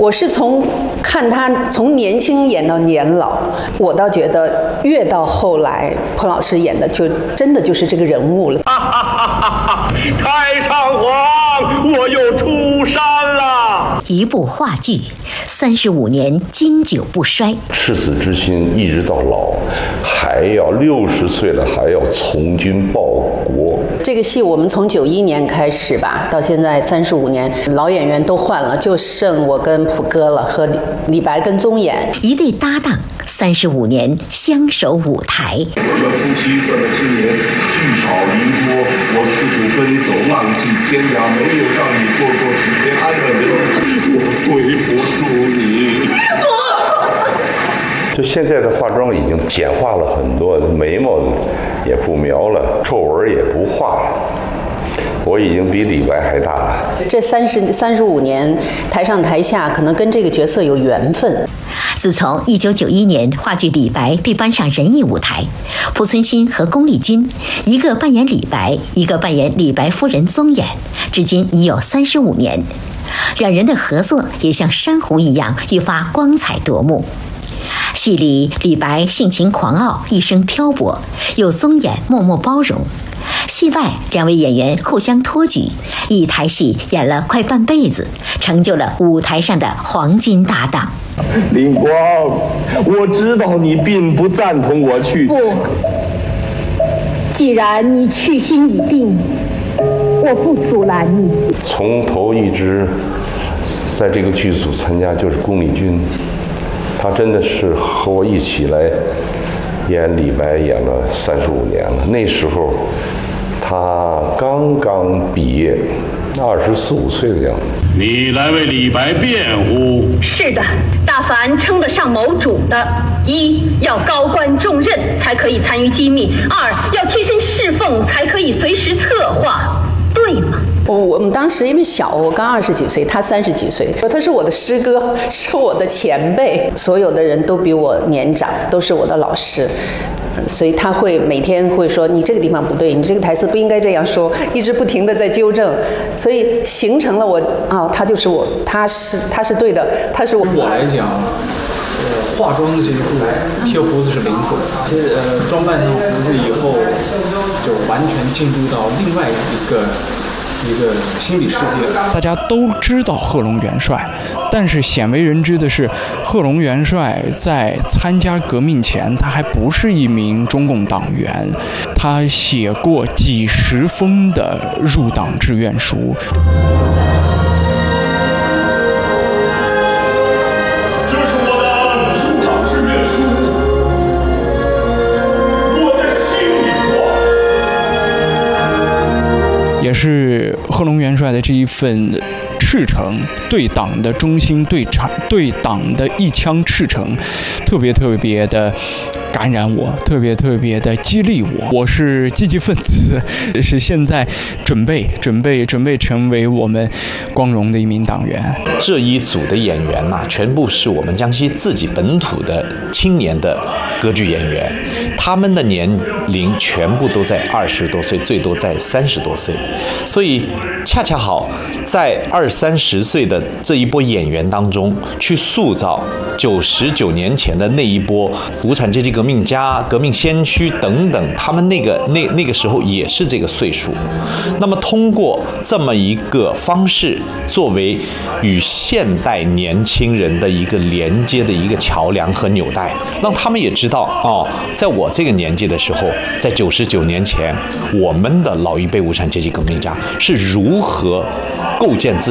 我是看他从年轻演到年老，我倒觉得越到后来，彭老师演的就真的就是这个人物了。 太上皇，我又出山了。 一部话剧，35年经久不衰， 赤子之心一直到老，还要60岁了还要从军报国。 这个戏我们从91年开始吧，到现在35年，老演员都换了，就剩我跟普哥了，和李白跟宗衍一对搭档，35年相守舞台。 我们夫妻这么些年聚少离多，我四处奔走，浪迹天涯，没有让你过几天安稳的日子，我对不住你。 就现在的化妆已经简化了很多，眉毛也不描了，皱纹也不画了。我已经比李白还大了。 这35年，台上台下可能跟这个角色有缘分。 自从1991年话剧《李白》被搬上人艺舞台，濮存昕和龚丽君，一个扮演李白，一个扮演李白夫人宗衍，至今已有35年。两人的合作也像珊瑚一样愈发光彩夺目。戏里李白性情狂傲，一生漂泊，有宗衍默默包容。戏外两位演员互相托举，一台戏演了快半辈子，成就了舞台上的黄金搭档。 林光，我知道你并不赞同我去。 不，既然你去心已定，我不阻拦你。 从头一直在这个剧组参加就是龚丽君，她真的是和我一起来演李白，演了35年了。那时候他刚刚毕业，24、25岁的样子。 你来为李白辩护？ 是的，大凡称得上谋主的，一要高官重任才可以参与机密，二要贴身侍奉才可以随时策划，对吗？ 我们当时因为小，我刚20几岁，他30几岁，他是我的师哥，是我的前辈，所有的人都比我年长，都是我的老师，所以他会每天会说你这个地方不对，你这个台词不应该这样说，一直不停地在纠正，所以形成了我他就是我，他是对的，他是我。 我来讲，化妆的这一步，贴胡子是零分，装扮上胡子以后，就完全进入到另外一个心理世界。 大家都知道贺龙元帅，但是鲜为人知的是，贺龙元帅在参加革命前，他还不是一名中共党员，他写过几十封的入党志愿书。 这是我的入党志愿书，我的心里话。 也是贺龙元帅的这一份赤诚，对党的忠心，对党的一腔赤诚，特别的感染我，特别的激励我。我是积极分子，是现在准备成为我们光荣的一名党员。 这一组的演员呐，全部是我们江西自己本土的青年的歌剧演员，他们的年龄全部都在20多岁，最多在30多岁，所以恰恰好在20、30岁的这一波演员当中，去塑造99年前的那一波无产阶级革命家、革命先驱等等，他们那个时候也是这个岁数。那么通过这么一个方式，作为与现代年轻人的一个连接的一个桥梁和纽带，让他们也知道在我这个年纪的时候，在99年前，我们的老一辈无产阶级革命家是如何构建自己